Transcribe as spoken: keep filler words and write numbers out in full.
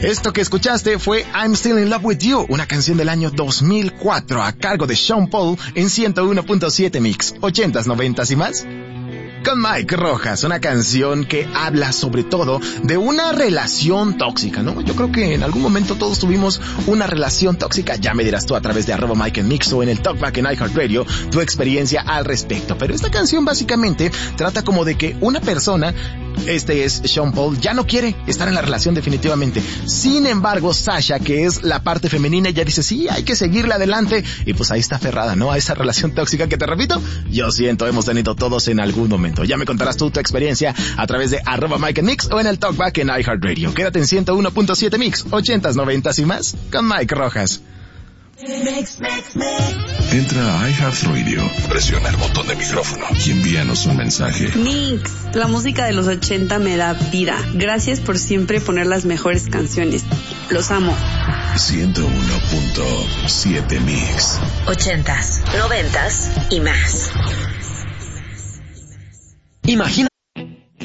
Esto que escuchaste fue I'm Still in Love with You, una canción del año dos mil cuatro a cargo de Sean Paul en ciento uno punto siete Mix, ochentas, noventas y más. Con Mike Rojas, una canción que habla sobre todo de una relación tóxica, ¿no? Yo creo que en algún momento todos tuvimos una relación tóxica. Ya me dirás tú a través de arroba Mike en Mix o en el Talkback en iHeartRadio tu experiencia al respecto. Pero esta canción básicamente trata como de que una persona, este es Sean Paul, ya no quiere estar en la relación definitivamente. Sin embargo, Sasha, que es la parte femenina, ya dice, sí, hay que seguirle adelante. Y pues ahí está aferrada, ¿no? A esa relación tóxica que, te repito, yo siento, hemos tenido todos en algún momento. Ya me contarás tú tu experiencia a través de arroba Mike en Mix o en el Talkback en iHeartRadio. Quédate en ciento uno punto siete Mix, ochentas, noventas y más, con Mike Rojas. Entra a iHeartRadio, presiona el botón de micrófono y envíanos un mensaje. Mix, la música de los ochenta me da vida. Gracias por siempre poner las mejores canciones. Los amo. ciento uno punto siete Mix. Ochentas, noventas y más. Imagina